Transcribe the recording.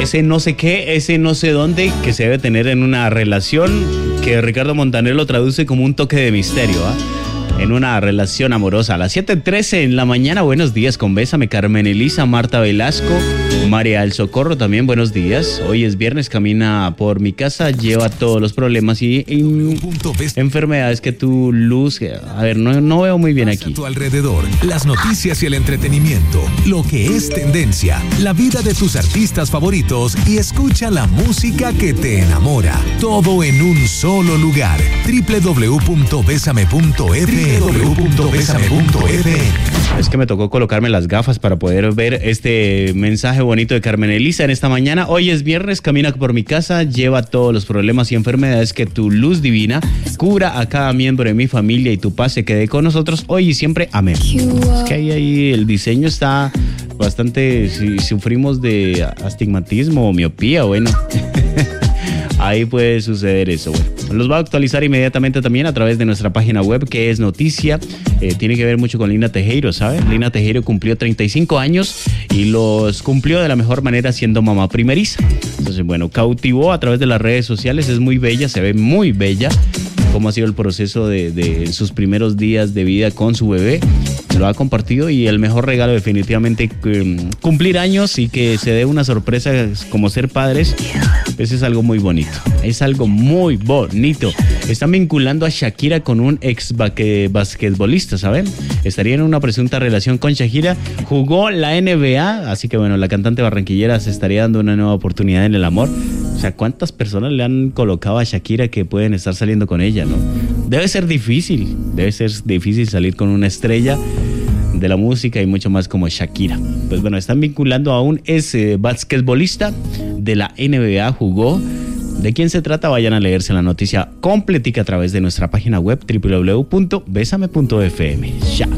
ese no sé qué, ese no sé dónde que se debe tener en una relación que Ricardo Montaner lo traduce como un toque de misterio, en una relación amorosa. A las 7:13 en la mañana, buenos días con Bésame, Carmen Elisa, Marta Velasco, María del Socorro también, buenos días. Hoy es viernes, camina por mi casa, lleva todos los problemas y enfermedades que tu luz... A ver, no veo muy bien aquí. A tu alrededor, las noticias y el entretenimiento, lo que es tendencia, la vida de tus artistas favoritos y escucha la música que te enamora. Todo en un solo lugar. www.besame.fm. Es que me tocó colocarme las gafas para poder ver este mensaje bonito de Carmen Elisa en esta mañana. Hoy es viernes, camina por mi casa, lleva todos los problemas y enfermedades que tu luz divina cubra a cada miembro de mi familia y tu paz se quede con nosotros hoy y siempre. Amén. Es que ahí el diseño está bastante... Si sufrimos de astigmatismo o miopía, bueno... Ahí puede suceder eso. Bueno, los va a actualizar inmediatamente también a través de nuestra página web, que es noticia. Tiene que ver mucho con Lina Tejero, ¿sabes? Lina Tejero cumplió 35 años y los cumplió de la mejor manera siendo mamá primeriza. Entonces, bueno, cautivó a través de las redes sociales. Es muy bella, se ve muy bella. Cómo ha sido el proceso de sus primeros días de vida con su bebé. Lo ha compartido y el mejor regalo definitivamente cumplir años y que se dé una sorpresa como ser padres, pues es algo muy bonito. Es algo muy bonito. Están vinculando a Shakira con un ex basquetbolista, ¿saben? Estaría en una presunta relación con Shakira. Jugó la NBA, así que bueno, la cantante barranquillera se estaría dando una nueva oportunidad en el amor. O sea, ¿cuántas personas le han colocado a Shakira que pueden estar saliendo con ella, no? Debe ser difícil salir con una estrella de la música y mucho más como Shakira. Pues bueno, están vinculando a un ex basquetbolista de la NBA, jugó. ¿De quién se trata? Vayan a leerse la noticia completica a través de nuestra página web www.besame.fm. Ya.